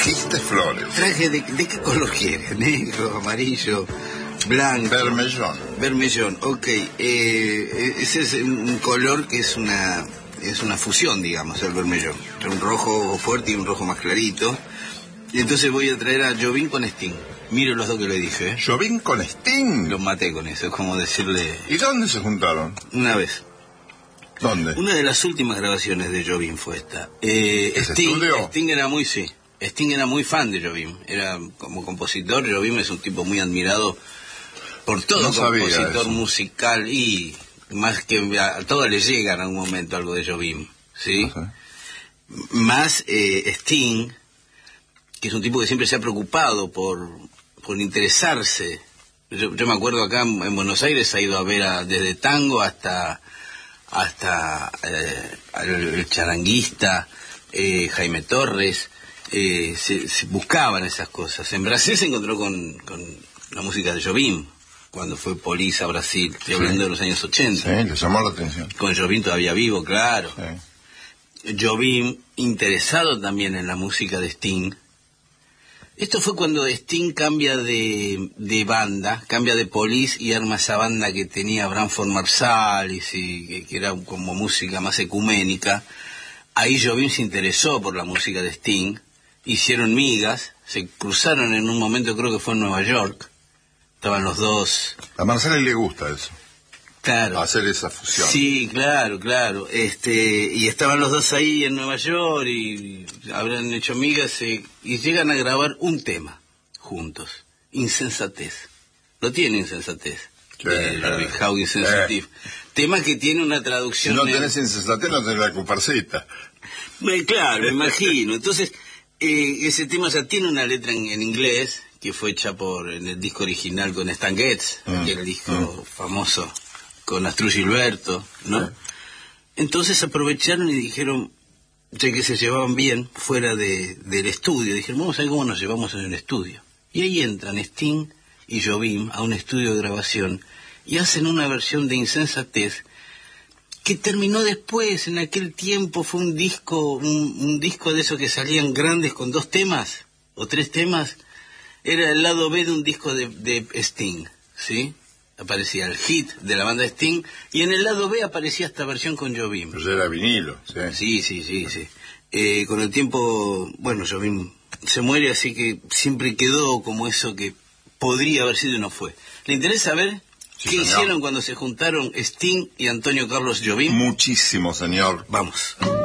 trajiste flores. Traje ¿de qué color quieres? Negro, amarillo, blanco. Vermellón, ok. Ese es un color que es una fusión, digamos, el vermellón. Entre un rojo fuerte y un rojo más clarito. Y entonces voy a traer a Jobim con Sting. Mire los dos que le dije, ¿eh? ¿Jobim con Sting? Los maté con eso, es como decirle... ¿Y dónde se juntaron? Una vez. ¿Dónde? Una de las últimas grabaciones de Jobim fue esta. Sting era muy fan de Jobim. Era como compositor, Jobim es un tipo muy admirado por todo compositor musical y más que a todos les llega en algún momento algo de Jobim, ¿sí? No sé. Más Sting, que es un tipo que siempre se ha preocupado por interesarse. Yo me acuerdo acá en Buenos Aires ha ido a ver desde tango hasta el charanguista, Jaime Torres, se buscaban esas cosas. En Brasil se encontró con la música de Jobim, cuando fue Police a Brasil, estoy hablando de los años 80. Sí, le llamó la atención. Con Jobim todavía vivo, claro. Sí. Jobim, interesado también en la música de Sting. Esto fue cuando Sting cambia de banda, cambia de Police y arma esa banda que tenía Branford Marsalis y que era como música más ecuménica. Ahí Jobim se interesó por la música de Sting, hicieron migas, se cruzaron en un momento, creo que fue en Nueva York, estaban los dos. A Marsalis le gusta eso. Claro. Hacer esa fusión. Sí, claro. Y estaban los dos ahí en Nueva York y habrán hecho migas y llegan a grabar un tema juntos. Insensatez. Lo tiene Insensatez. How Insensitive. Tema que tiene una traducción... Si no tenés Insensatez, no tenés la Comparsita. Claro, me imagino. Entonces, ese tema ya tiene una letra en inglés que fue hecha en el disco original con Stan Getz, que era el disco famoso con Astrud Gilberto, ¿no? Sí. Entonces aprovecharon y dijeron, ya que se llevaban bien fuera del estudio, dijeron, vamos a ver cómo nos llevamos en el estudio. Y ahí entran Sting y Jobim a un estudio de grabación y hacen una versión de Insensatez que terminó después. En aquel tiempo fue un disco de esos que salían grandes con 2 temas o 3 temas. Era el lado B de un disco de Sting, ¿sí? Aparecía el hit de la banda Sting y en el lado B aparecía esta versión con Jobim. Pero ya era vinilo, sí. Sí. Con el tiempo, bueno, Jobim se muere, así que siempre quedó como eso que podría haber sido y no fue. ¿Le interesa ver qué hicieron cuando se juntaron Sting y Antonio Carlos Jobim? Muchísimo, señor. Vamos.